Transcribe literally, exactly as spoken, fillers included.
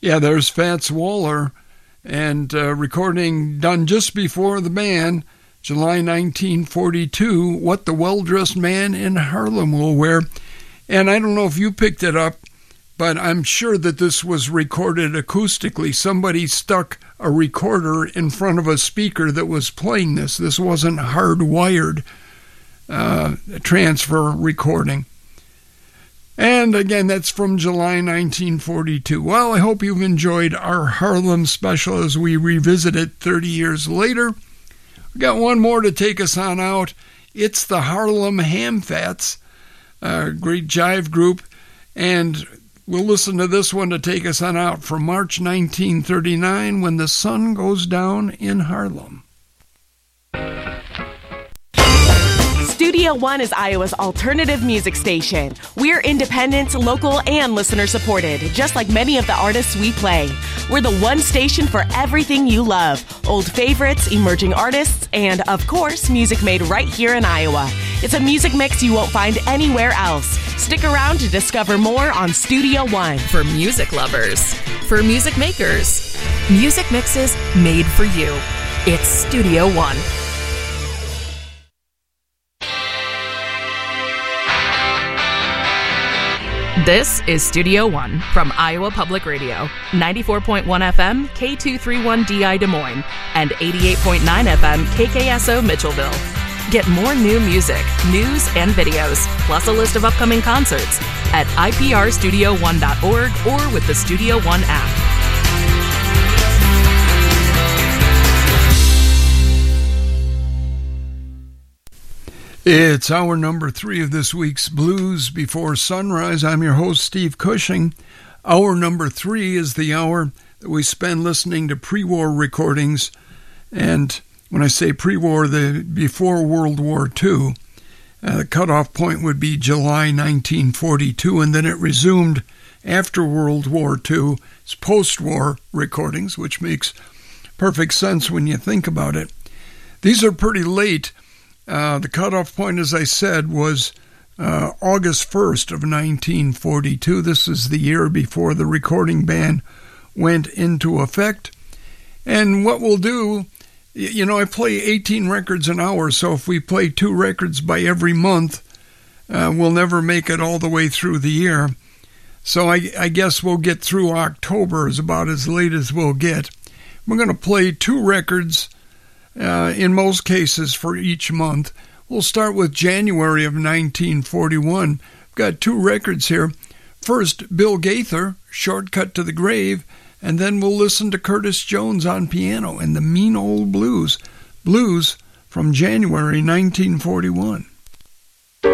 Yeah, there's Fats Waller, and uh, recording done just before the ban, July nineteen forty-two, What the Well-Dressed Man in Harlem Will Wear. And I don't know if you picked it up, but I'm sure that this was recorded acoustically. Somebody stuck a recorder in front of a speaker that was playing this. This wasn't hardwired uh, transfer recording. And again, that's from July nineteen forty-two. Well, I hope you've enjoyed our Harlem special as we revisit it thirty years later. We got one more to take us on out. It's the Harlem Hamfats, a great jive group, and we'll listen to this one to take us on out from March nineteen thirty-nine, When the Sun Goes Down in Harlem. Studio One is Iowa's alternative music station. We're independent, local, and listener-supported, just like many of the artists we play. We're the one station for everything you love. Old favorites, emerging artists, and, of course, music made right here in Iowa. It's a music mix you won't find anywhere else. Stick around to discover more on Studio One. For music lovers, for music makers, music mixes made for you. It's Studio One. This is Studio One from Iowa Public Radio, ninety-four point one F M, K two thirty-one D I Des Moines, and eighty-eight point nine F M, K K S O Mitchellville. Get more new music, news, and videos, plus a list of upcoming concerts at I P R studio one dot org or with the Studio One app. It's hour number three of this week's Blues Before Sunrise. I'm your host, Steve Cushing. Hour number three is the hour that we spend listening to pre-war recordings. And when I say pre-war, the before World War Two, uh, the cutoff point would be July nineteen forty-two, and then it resumed after World War Two. It's post-war recordings, which makes perfect sense when you think about it. These are pretty late. Uh, the cutoff point, as I said, was uh, August first of nineteen forty-two. This is the year before the recording ban went into effect. And what we'll do, you know, I play eighteen records an hour, so if we play two records by every month, uh, we'll never make it all the way through the year. So I, I guess we'll get through October is about as late as we'll get. We're going to play two records Uh, in most cases for each month. We'll start with January of nineteen forty-one. We've got two records here. First, Bill Gaither, Shortcut to the Grave, and then we'll listen to Curtis Jones on piano and the Mean Old Blues. Blues from January nineteen forty-one.